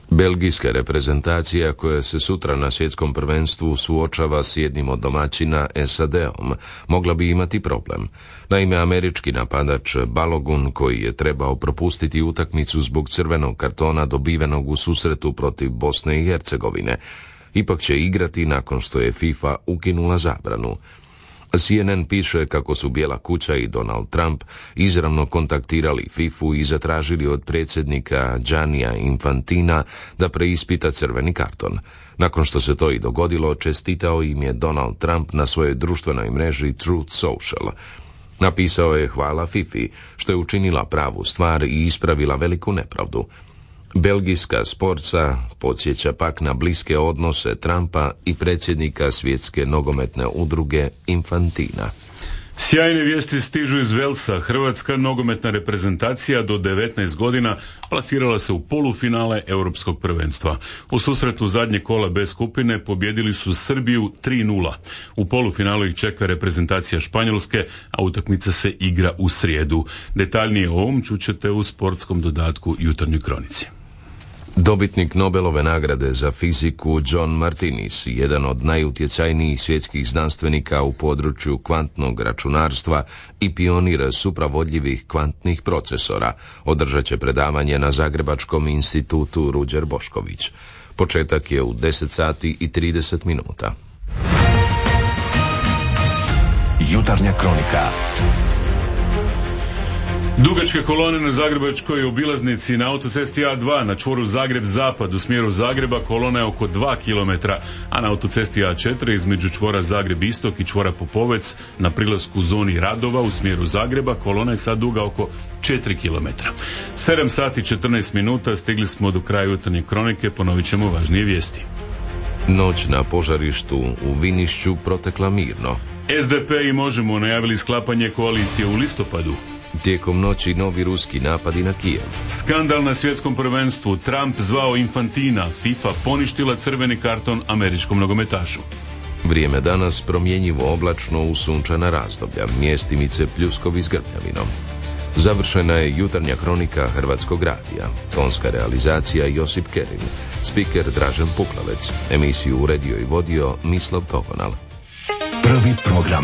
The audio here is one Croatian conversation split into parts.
Belgijska reprezentacija koja se sutra na svjetskom prvenstvu suočava s jednim od domaćina SAD-om mogla bi imati problem. Naime, američki napadač Balogun, koji je trebao propustiti utakmicu zbog crvenog kartona dobivenog u susretu protiv Bosne i Hercegovine, ipak će igrati nakon što je FIFA ukinula zabranu. CNN piše kako su Bijela kuća i Donald Trump izravno kontaktirali FIFA i zatražili od predsjednika Giannija Infantina da preispita crveni karton. Nakon što se to i dogodilo, čestitao im je Donald Trump na svojoj društvenoj mreži Truth Social. Napisao je hvala FIFA što je učinila pravu stvar i ispravila veliku nepravdu. Belgijska sportsa podsjeća pak na bliske odnose Trumpa i predsjednika Svjetske nogometne udruge Infantina. Sjajne vijesti stižu iz Velsa. Hrvatska nogometna reprezentacija do 19 godina plasirala se u polufinale Europskog prvenstva. U susretu zadnje kola B skupine pobjedili su Srbiju 3:0. U polufinalu ih čeka reprezentacija Španjolske, a utakmica se igra u srijedu. Detaljnije o ovom čućete u sportskom dodatku Jutarnjoj kronici. Dobitnik Nobelove nagrade za fiziku John Martinis, jedan od najutjecajnijih svjetskih znanstvenika u području kvantnog računarstva i pionir supravodljivih kvantnih procesora, održat će predavanje na Zagrebačkom institutu Ruđer Bošković. Početak je u 10 sati i 30 minuta. Jutarnja kronika. Dugačke kolone na zagrebačkoj obilaznici na autocesti A2 na čvoru Zagreb-Zapad u smjeru Zagreba kolona je oko 2 km, a na autocesti A4 između čvora Zagreb-Istok i čvora Popovec na prilasku zoni radova u smjeru Zagreba kolona je sad duga oko 4 km. 7 sati 14 minuta, stigli smo do kraja jutarnje kronike, ponovit ćemo važnije vijesti. Noć na požarištu u Vinišću protekla mirno. SDP i Možemo najavili sklapanje koalicije u listopadu. Tijekom noći novi ruski napadi na Kijev. Skandal na svjetskom prvenstvu. Trump zvao Infantina. FIFA poništila crveni karton američkom nogometašu. Vrijeme danas promjenjivo oblačno u sunčana razdoblja, mjestimice pljuskovi s grmljavinom. Završena je jutarnja kronika Hrvatskog radija. Tonska realizacija Josip Kerin. Spiker Dražen Puklavec. Emisiju uredio i vodio Mislav Togonal. Prvi program.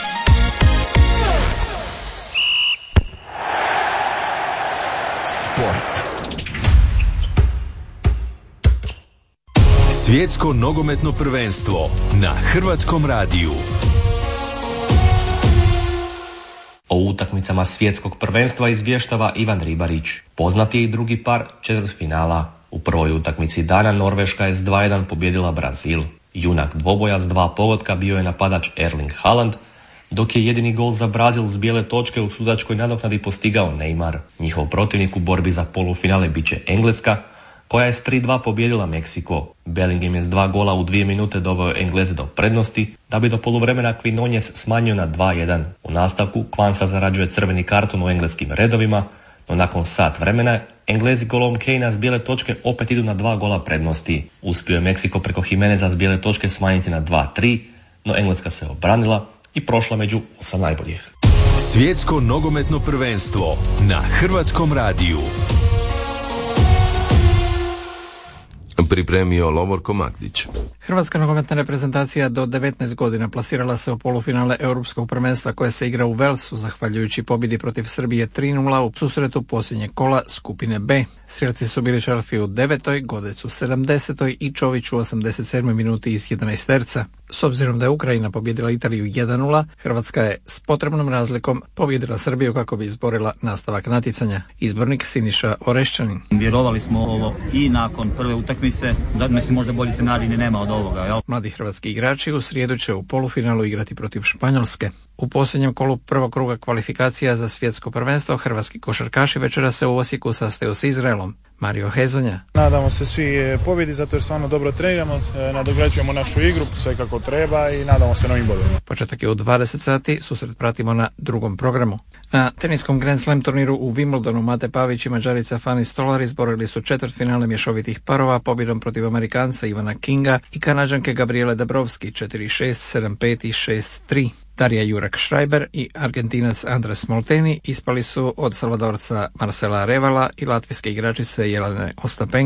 Sport. Svjetsko nogometno prvenstvo na Hrvatskom radiju. O utakmicama svjetskog prvenstva izvještava Ivan Ribarić. Poznat je i drugi par četvrtfinala. U prvoj utakmici dana Norveška je s 2:1 pobjedila Brazil. Junak dvoboja s 2 pogotka bio je napadač Erling Haaland, dok je jedini gol za Brazil s bijele točke u sudačkoj nadoknadi postigao Neymar. Njihov protivnik u borbi za polufinale bit će Engleska, koja je s 3:2 pobijedila Meksiko. Bellingham je s 2 gola u 2 minute doveo Engleze do prednosti, da bi do poluvremena Quinones smanjio na 2:1. U nastavku Kwanza zarađuje crveni karton u engleskim redovima, no nakon sat vremena Englezi golom Kanea s bijele točke opet idu na 2 gola prednosti. Uspio je Meksiko preko Jimeneza s bijele točke smanjiti na 2:3, no Engleska se obranila i prošla među 8 najboljih. Svjetsko nogometno prvenstvo na Hrvatskom radiju. Pripremio Lovorko Magdić. Hrvatska nogometna reprezentacija do 19 godina plasirala se u polufinale Europskog prvenstva koje se igra u Velsu zahvaljujući pobjedi protiv Srbije 3:0 u susretu posljednjeg kola skupine B. Strijelci su bili Čarfi u 9., Godec u 70. i Čović u 87. minuti iz 11 terca. S obzirom da je Ukrajina pobjedila Italiju 1:0, Hrvatska je s potrebnom razlikom pobjedila Srbiju kako bi izborila nastavak natjecanja. Izbornik Siniša Orešćanin. Vjerovali smo ovo i nakon prve utakmice, da mislim možda bolji scenarij ni nema od ovoga. Jel? Mladi hrvatski igrači u srijedu će u polufinalu igrati protiv Španjolske. U posljednjem kolu prvog kruga kvalifikacija za svjetsko prvenstvo hrvatski košarkaši večera se u Osijeku sastaju s Izraelom. Mario Hezonja. Nadamo se svi pobjedi zato jer stvarno dobro treniramo, nadograđujemo našu igru sve kako treba i nadamo se novim bodovima. Početak je u 20 sati, susret pratimo na drugom programu. Na teniskom Grand Slam turniru u Wimbledonu Mate Pavić i Mađarica Fani Stolar izborili su četvrtfinale mješovitih parova pobjedom protiv Amerikanca Ivana Kinga i Kanađanke Gabriele Dabrowski 4:6, 7:5 i 6:3. Darija Jurak-Šrajber i Argentinac Andres Molteni ispali su od Salvadorca Marcela Revala i latvijske igračice Jelene Ostapenko